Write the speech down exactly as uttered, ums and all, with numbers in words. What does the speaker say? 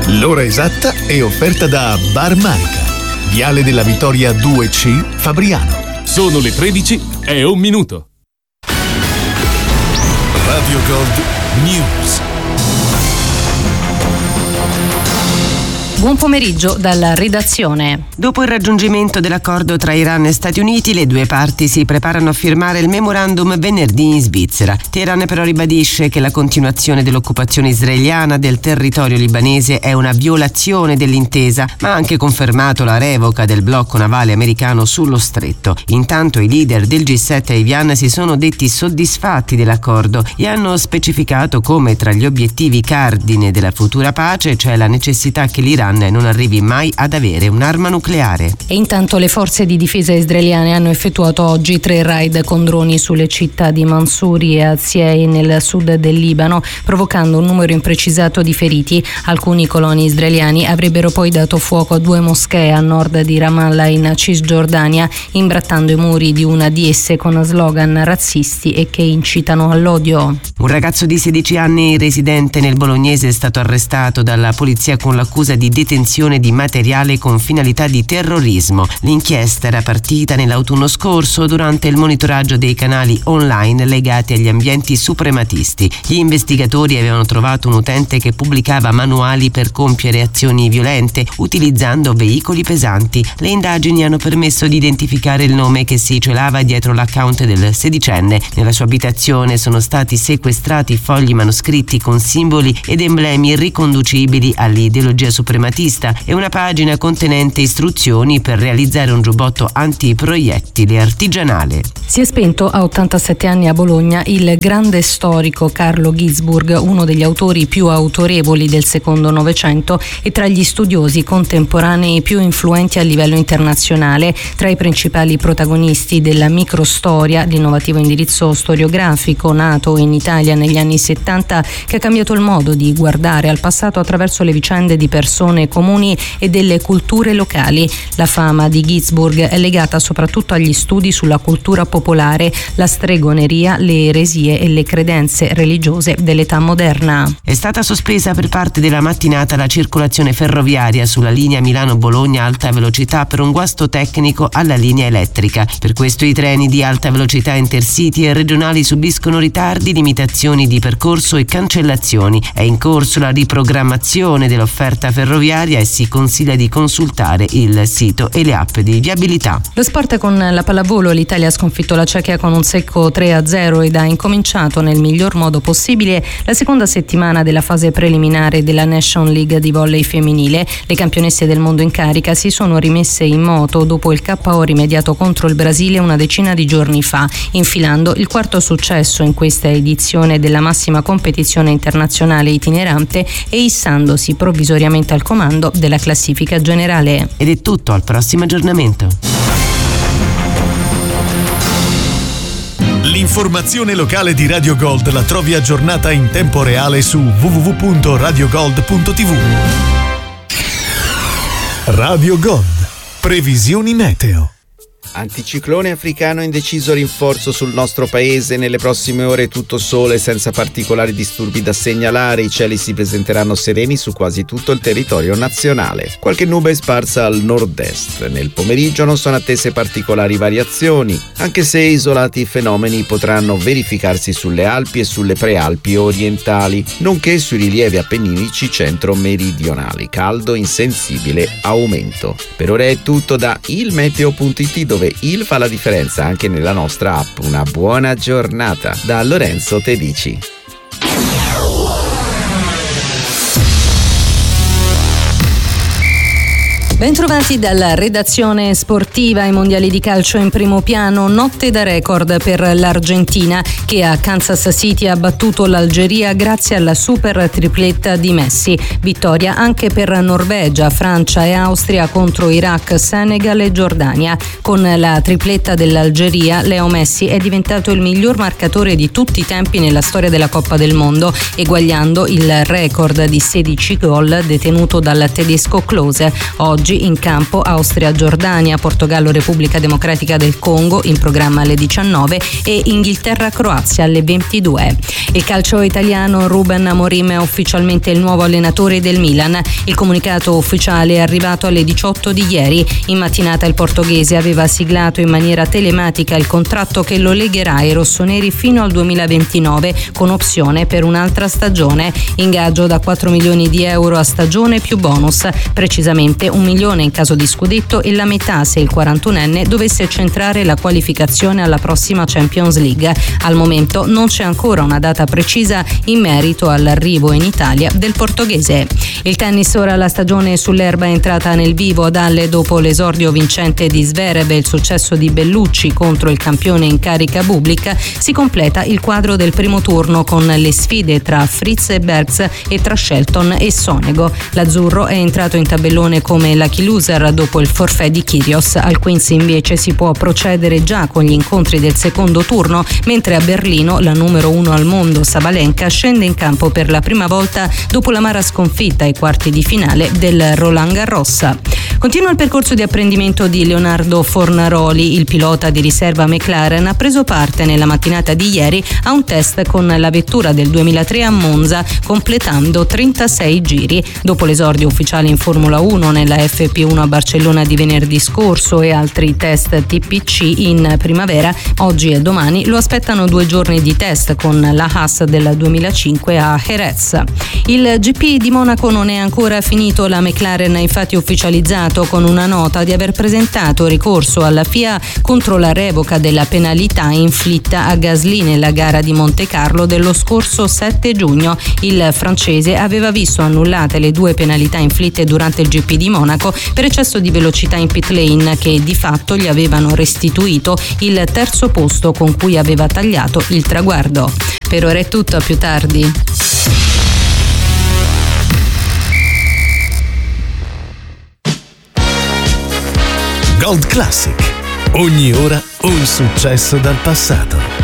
L'ora esatta è offerta da Bar Manica, Viale della Vittoria due C, Fabriano. Sono le tredici e un minuto. Radio Gold News. Buon pomeriggio dalla redazione. Dopo il raggiungimento dell'accordo tra Iran e Stati Uniti, le due parti si preparano a firmare il memorandum venerdì in Svizzera. Teheran però ribadisce che la continuazione dell'occupazione israeliana del territorio libanese è una violazione dell'intesa, ma ha anche confermato la revoca del blocco navale americano sullo stretto. Intanto i leader del G sette a Evian si sono detti soddisfatti dell'accordo e hanno specificato come tra gli obiettivi cardine della futura pace c'è la necessità che l'Iran non arrivi mai ad avere un'arma nucleare. E intanto le forze di difesa israeliane hanno effettuato oggi tre raid con droni sulle città di Mansouri e Aziei nel sud del Libano, provocando un numero imprecisato di feriti. Alcuni coloni israeliani avrebbero poi dato fuoco a due moschee a nord di Ramallah in Cisgiordania, imbrattando i muri di una di esse con slogan razzisti e che incitano all'odio. Un ragazzo di sedici anni residente nel Bolognese è stato arrestato dalla polizia con l'accusa di detenzione di materiale con finalità di terrorismo. L'inchiesta era partita nell'autunno scorso durante il monitoraggio dei canali online legati agli ambienti suprematisti. Gli investigatori avevano trovato un utente che pubblicava manuali per compiere azioni violente utilizzando veicoli pesanti. Le indagini hanno permesso di identificare il nome che si celava dietro l'account del sedicenne. Nella sua abitazione sono stati sequestrati fogli manoscritti con simboli ed emblemi riconducibili all'ideologia suprematista e una pagina contenente istruzioni per realizzare un giubbotto antiproiettile artigianale. Si è spento a ottantasette anni a Bologna il grande storico Carlo Ginzburg, uno degli autori più autorevoli del secondo Novecento e tra gli studiosi contemporanei più influenti a livello internazionale. Tra i principali protagonisti della microstoria, l'innovativo indirizzo storiografico nato in Italia negli anni settanta, che ha cambiato il modo di guardare al passato attraverso le vicende di persone comuni e delle culture locali. La fama di Ginzburg è legata soprattutto agli studi sulla cultura popolare, la stregoneria, le eresie e le credenze religiose dell'età moderna. È stata sospesa per parte della mattinata la circolazione ferroviaria sulla linea Milano-Bologna alta velocità per un guasto tecnico alla linea elettrica. Per questo i treni di alta velocità intercity e regionali subiscono ritardi, limitazioni di percorso e cancellazioni. È in corso la riprogrammazione dell'offerta ferroviaria e si consiglia di consultare il sito e le app di viabilità. Lo sport con la pallavolo. L'Italia ha sconfitto la Cechia con un secco tre a zero ed ha incominciato nel miglior modo possibile la seconda settimana della fase preliminare della Nation League di volley femminile. Le campionesse del mondo in carica si sono rimesse in moto dopo il K O rimediato contro il Brasile una decina di giorni fa, infilando il quarto successo in questa edizione della massima competizione internazionale itinerante e issandosi provvisoriamente al comando della classifica generale. Ed è tutto, al prossimo aggiornamento. L'informazione locale di Radio Gold la trovi aggiornata in tempo reale su w w w punto radio gold punto t v. Radio Gold. Previsioni meteo. Anticiclone africano in deciso rinforzo sul nostro paese. Nelle prossime ore tutto sole senza particolari disturbi da segnalare. I cieli si presenteranno sereni su quasi tutto il territorio nazionale. Qualche nube sparsa al nord-est. Nel pomeriggio non sono attese particolari variazioni, anche se isolati fenomeni potranno verificarsi sulle Alpi e sulle prealpi orientali, nonché sui rilievi appenninici centro-meridionali. Caldo in sensibile aumento. Per ora è tutto da ilmeteo punto it, dove il fa la differenza anche nella nostra app. Una buona giornata da Lorenzo Tedici. Bentrovati dalla redazione sportiva. I mondiali di calcio in primo piano. Notte da record per l'Argentina, che a Kansas City ha battuto l'Algeria grazie alla super tripletta di Messi. Vittoria anche per Norvegia, Francia e Austria contro Iraq, Senegal e Giordania. Con la tripletta dell'Algeria, Leo Messi è diventato il miglior marcatore di tutti i tempi nella storia della Coppa del Mondo, eguagliando il record di sedici gol detenuto dal tedesco Klose. Oggi Oggi in campo Austria-Giordania, Portogallo-Repubblica Democratica del Congo, in programma alle diciannove, e Inghilterra-Croazia alle ventidue. Il calcio italiano, Ruben Amorim è ufficialmente il nuovo allenatore del Milan. Il comunicato ufficiale è arrivato alle diciotto di ieri. In mattinata il portoghese aveva siglato in maniera telematica il contratto che lo legherà ai rossoneri fino al duemilaventinove, con opzione per un'altra stagione. Ingaggio da quattro milioni di euro a stagione più bonus, precisamente un milione in caso di scudetto e la metà se il quarantunenne dovesse centrare la qualificazione alla prossima Champions League. Al momento non c'è ancora una data precisa in merito all'arrivo in Italia del portoghese. Il tennis, ora la stagione sull'erba è entrata nel vivo ad Halle dopo l'esordio vincente di Zverev e il successo di Bellucci contro il campione in carica Bublik. Si completa il quadro del primo turno con le sfide tra Fritz e Bergs e tra Shelton e Sonego. L'azzurro è entrato in tabellone come lucky loser dopo il forfait di Kyrgios. Al Queens invece si può procedere già con gli incontri del secondo turno, mentre a Berlino la numero uno al mondo Sabalenka scende in campo per la prima volta dopo l'amara sconfitta ai quarti di finale del Roland Garros. Continua il percorso di apprendimento di Leonardo Fornaroli. Il pilota di riserva McLaren ha preso parte nella mattinata di ieri a un test con la vettura del duemilatré a Monza, completando trentasei giri. Dopo l'esordio ufficiale in Formula uno nella F P uno a Barcellona di venerdì scorso e altri test T P C in primavera, oggi e domani lo aspettano due giorni di test con la Haas del duemilacinque a Jerez. Il G P di Monaco non è ancora finito. La McLaren ha infatti ufficializzato con una nota di aver presentato ricorso alla F I A contro la revoca della penalità inflitta a Gasly nella gara di Monte Carlo dello scorso sette giugno. Il francese aveva visto annullate le due penalità inflitte durante il G P di Monaco per eccesso di velocità in pit lane, che di fatto gli avevano restituito il terzo posto con cui aveva tagliato il traguardo. Per ora è tutto, a più tardi. Gold Classic. Ogni ora un successo dal passato.